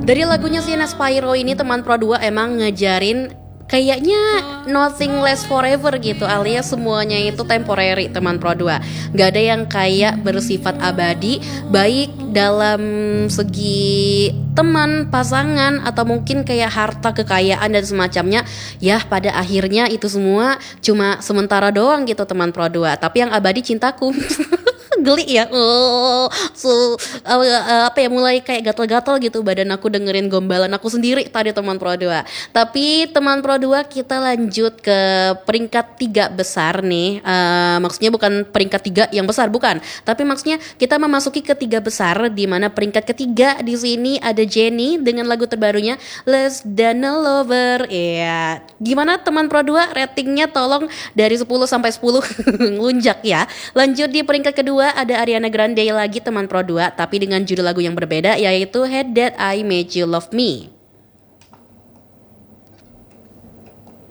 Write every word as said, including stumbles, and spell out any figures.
Dari lagunya Sienna Spyro ini teman Pro dua emang ngejarin kayaknya nothing lasts forever gitu, alias semuanya itu temporary teman Pro dua. Gak ada yang kayak bersifat abadi, baik dalam segi teman, pasangan, atau mungkin kayak harta, kekayaan dan semacamnya. Ya pada akhirnya itu semua cuma sementara doang gitu teman Pro dua. Tapi yang abadi cintaku. Geli ya, oh, so, uh, uh, apa ya, mulai kayak gatal-gatal gitu badan aku dengerin gombalan aku sendiri tadi teman Pro dua. Tapi teman Pro dua kita lanjut ke peringkat tiga besar nih, uh, maksudnya bukan peringkat tiga yang besar, bukan, tapi maksudnya kita memasuki ke tiga besar, di mana peringkat ketiga di sini ada Jennie dengan lagu terbarunya Less Than a Lover. Ya, gimana teman Pro dua, ratingnya tolong dari sepuluh sampai sepuluh lunjak ya. Lanjut di peringkat kedua ada Ariana Grande lagi teman Pro dua, tapi dengan judul lagu yang berbeda, yaitu Had That I Made You Love Me.